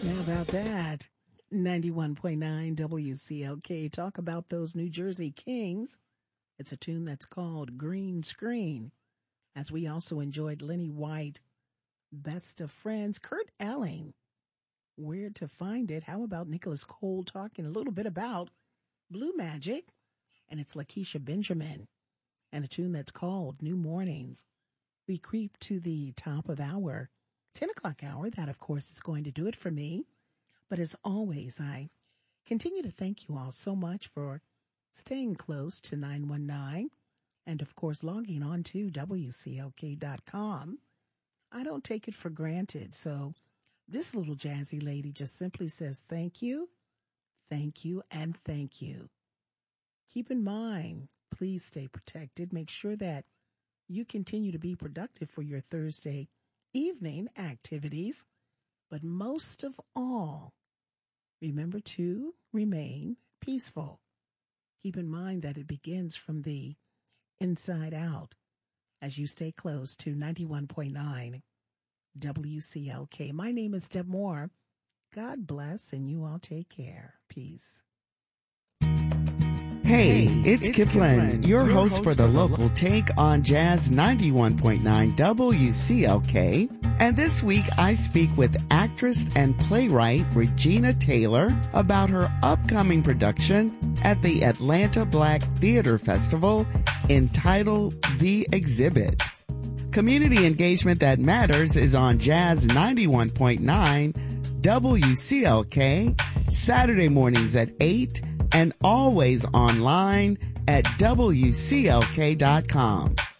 How about that? 91.9 WCLK. Talk about those New Jersey Kings. It's a tune that's called Green Screen. As we also enjoyed Lenny White, Best of Friends, Kurt Elling, Where to Find It. How about Nicholas Cole talking a little bit about Blue Magic? And it's Lakeisha Benjamin and a tune that's called New Mornings. We creep to the top of our 10 o'clock hour. That, of course, is going to do it for me. But as always, I continue to thank you all so much for staying close to 919 and, of course, logging on to WCLK.com. I don't take it for granted. So this little jazzy lady just simply says thank you, and thank you. Keep in mind, please stay protected. Make sure that you continue to be productive for your Thursday evening activities. But most of all, remember to remain peaceful. Keep in mind that it begins from the inside out as you stay close to 91.9 WCLK. My name is Deb Moore. God bless, and you all take care. Peace. Hey, it's Kipling, your host for the local take on Jazz 91.9 WCLK. And this week I speak with actress and playwright Regina Taylor about her upcoming production at the Atlanta Black Theater Festival entitled The Exhibit. Community engagement that matters is on Jazz 91.9 WCLK, Saturday mornings at 8 and always online at WCLK.com.